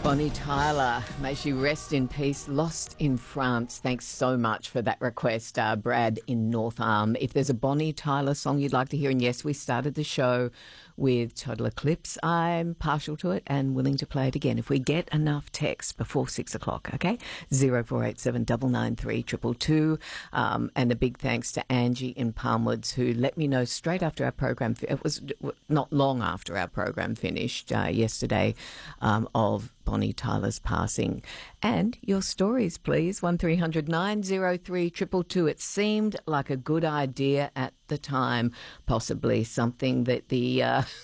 Bonnie Tyler, may she rest in peace, lost in France. Thanks so much for that request, Brad in North Arm. If there's a Bonnie Tyler song you'd like to hear, and yes, we started the show with Total Eclipse, I'm partial to it and willing to play it again if we get enough text before 6 o'clock, okay? 0487 993 222. And a big thanks to Angie in Palmwoods, who let me know straight after our program, it was not long after our program finished yesterday, of Bonnie Tyler's passing. And your stories, please. 1300 903 222. It seemed like a good idea at the time, possibly something that the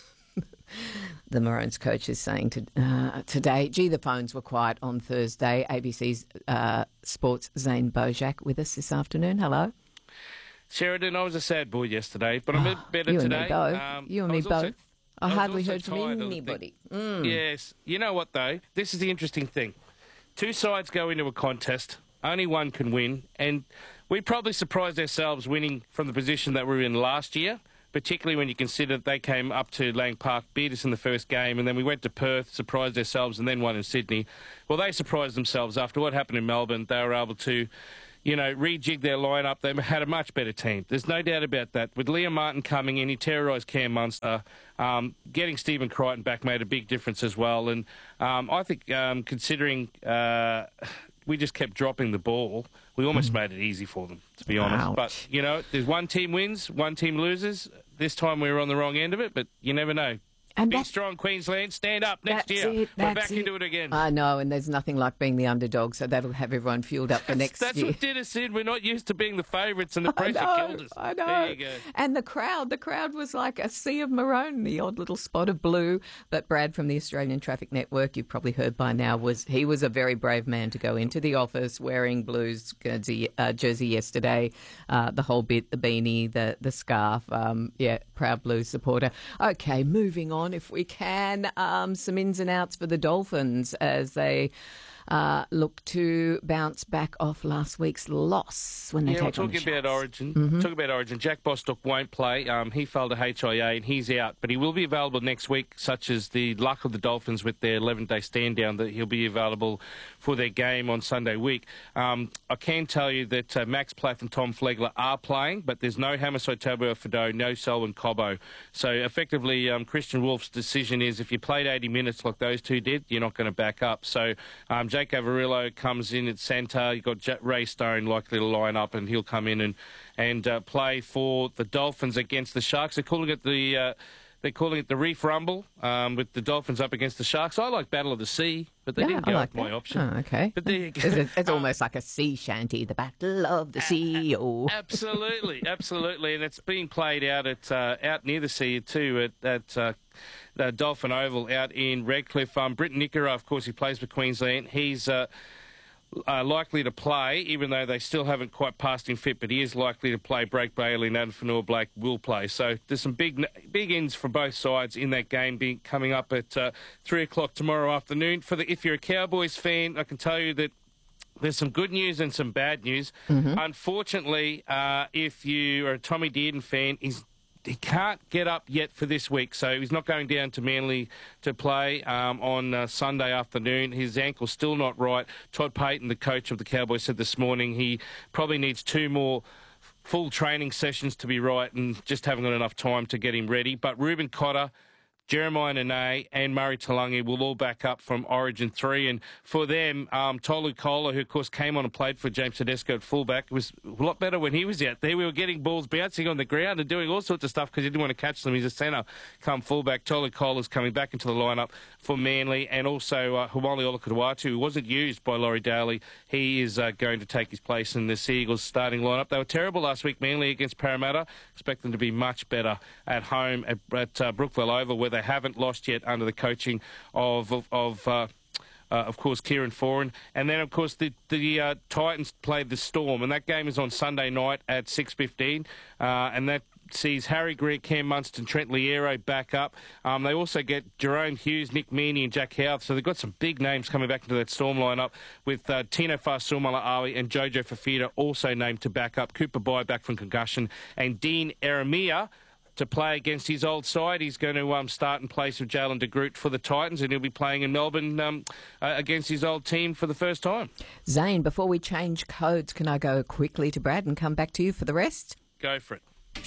Maroons coach is saying today. Gee, the phones were quiet on Thursday. ABC's Sports' Zane Bojak with us this afternoon. Hello. Sheridan, I was a sad boy yesterday, but I'm a bit better you today. You and me both. I hardly heard from anybody. Yes. You know what, though? This is the interesting thing. Two sides go into a contest. Only one can win. And we probably surprised ourselves winning from the position that we were in last year, particularly when you consider they came up to Lang Park, beat us in the first game, and then we went to Perth, surprised ourselves, and then won in Sydney. Well, they surprised themselves. After what happened in Melbourne, they were able to rejig their lineup. They had a much better team. There's no doubt about that. With Liam Martin coming in, he terrorised Cam Munster. Getting Stephen Crichton back made a big difference as well. And I think considering we just kept dropping the ball, we almost made it easy for them, to be honest. Ouch. But, there's one team wins, one team loses. This time we were on the wrong end of it, but you never know. And Be strong, Queensland. Stand up next year. We're back into it again. I know, and there's nothing like being the underdog, so that'll have everyone fueled up for next year. That's what did us in. We're not used to being the favourites, and the pressure killed us. I know. There you go. And the crowd was like a sea of maroon, the odd little spot of blue. But Brad from the Australian Traffic Network, you've probably heard by now, was a very brave man to go into the office wearing Blues jersey yesterday, the whole bit, the beanie, the scarf. Proud Blues supporter. Okay, moving on if we can. Some ins and outs for the Dolphins as they look to bounce back off last week's loss when they take on the Sharks. Talking about Origin. Talk about Origin. Jack Bostock won't play. He failed a HIA and he's out, but he will be available next week, such as the luck of the Dolphins with their 11-day stand down, that he'll be available for their game on Sunday week. I can tell you that Max Plath and Tom Flegler are playing, but there's no Hamiso Tabuai-Fidow, no Selwyn Cobbo. So effectively, Christian Wolf's decision is if you played 80 minutes like those two did, you're not going to back up. So Jake Avarillo comes in at centre. You've got Ray Stone likely to line up, and he'll come in and play for the Dolphins against the Sharks. They're calling it the Reef Rumble, with the Dolphins up against the Sharks. I like Battle of the Sea, but they didn't go with my option. Oh, okay. But there you go. It's almost like a sea shanty, the Battle of the Sea. Absolutely, and it's being played out at out near the sea too at Dolphin Oval out in Redcliffe. Britton Nickera, of course, he plays for Queensland. He's likely to play, even though they still haven't quite passed him fit, but he is likely to play. Blake Bailey and Adam Fanua-Blake will play. So there's some big ins for both sides in that game coming up at 3 o'clock tomorrow afternoon. If you're a Cowboys fan, I can tell you that there's some good news and some bad news. Unfortunately, if you are a Tommy Dearden fan, he can't get up yet for this week, so he's not going down to Manly to play on Sunday afternoon. His ankle's still not right. Todd Payton, the coach of the Cowboys, said this morning he probably needs 2 more full training sessions to be right, and just haven't got enough time to get him ready. But Reuben Cotter, Jeremiah Nene and Murray Talangi will all back up from Origin 3. And for them, Tolu Kola, who, of course, came on and played for James Tedesco at fullback, was a lot better when he was out there. We were getting balls bouncing on the ground and doing all sorts of stuff because he didn't want to catch them. He's a centre come fullback. Tolu Kola's coming back into the lineup for Manly. And also Humali Olakau'atu, who wasn't used by Laurie Daly. He is going to take his place in the Sea Eagles starting lineup. They were terrible last week, Manly, against Parramatta. Expect them to be much better at home at Brookvale Oval, where they haven't lost yet under the coaching of course, Kieran Foran. And then, of course, the Titans played the Storm, and that game is on Sunday night at 6:15, and that sees Harry Greer, Cam Munster, Trent Liero back up. They also get Jerome Hughes, Nick Meaney and Jack Howth. So they've got some big names coming back into that Storm lineup with Tino Fa'asuamaleaui and Jojo Fafita also named to back up. Cooper Bai back from concussion. And Dean Eremia to play against his old side. He's going to start in place of Jalen de Groot for the Titans, and he'll be playing in Melbourne against his old team for the first time. Zane, before we change codes, can I go quickly to Brad and come back to you for the rest? Go for it.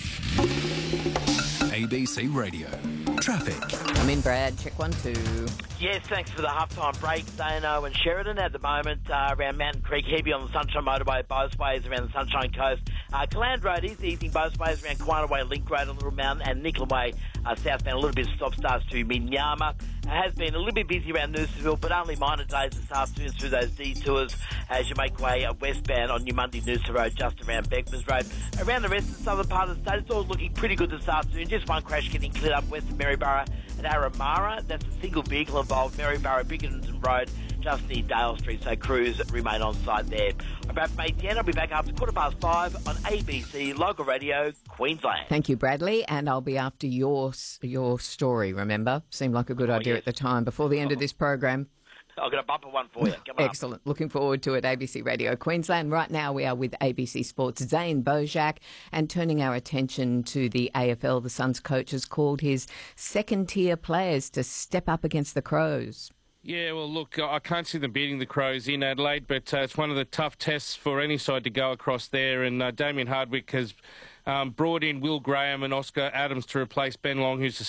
ABC Radio. Traffic. I'm in, Brad. Check 1, 2. Yes, thanks for the halftime break. Dano and Sheridan at the moment around Mountain Creek, heavy on the Sunshine Motorway, both ways around the Sunshine Coast. Caland Road is easing both ways around Kiwana Way, Link Road, a Little Mountain, and Nicola Way southbound. A little bit of stop starts to Minyama. It has been a little bit busy around Noosaville, but only minor days this afternoon through those detours as you make way westbound on your Monday Noosa Road, just around Beckman's Road. Around the rest of the southern part of the state, it's all looking pretty good this afternoon. Just one crash getting cleared up west of Maryborough at Aramara. That's a single vehicle involved, Maryborough, Bickerton Road, just near Dale Street, so crews remain on site there. About 8:10, I'll be back after 5:15 on ABC Local Radio, Queensland. Thank you, Bradley, and I'll be after your story, remember? Seemed like a good idea yes. at the time, before the end of this program. I've got a bumper one for you. Come on. Excellent. Looking forward to it, ABC Radio Queensland. Right now we are with ABC Sports' Zane Bojak, and turning our attention to the AFL. The Suns coach has called his second-tier players to step up against the Crows. Yeah, well, look, I can't see them beating the Crows in Adelaide, but it's one of the tough tests for any side to go across there, and Damien Hardwick has brought in Will Graham and Oscar Adams to replace Ben Long, who's